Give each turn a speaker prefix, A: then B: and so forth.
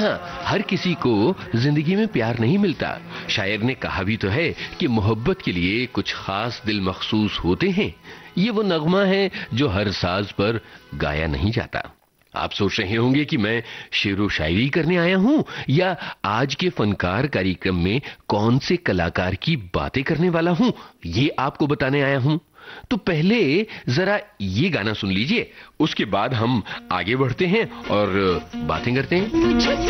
A: हाँ, हर किसी को जिंदगी में प्यार नहीं मिलता। शायर ने कहा भी तो है कि मोहब्बत के लिए कुछ खास दिल मखसूस होते हैं। ये वो नगमा है जो हर साज पर गाया नहीं जाता। आप सोच रहे होंगे कि मैं शेरो शायरी करने आया हूं या आज के फनकार कार्यक्रम में कौन से कलाकार की बातें करने वाला हूं, ये आपको बताने आया हूं। तो पहले जरा ये गाना सुन लीजिए, उसके बाद हम आगे बढ़ते हैं और बातें करते हैं।